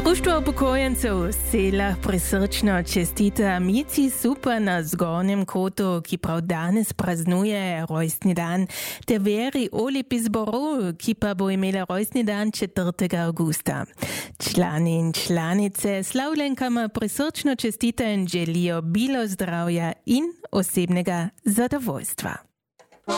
Društvo upokojencev Sela prisrčno čestita Mici Super na Zgornjem kotu, ki prav danes praznuje rojstni dan, te Veri Olipi zboru, ki pa bo imela rojstni dan 4. augusta. Člani in članice slavljenkama prisrčno čestitajo in želijo bilo zdravja in osebnega zadovoljstva.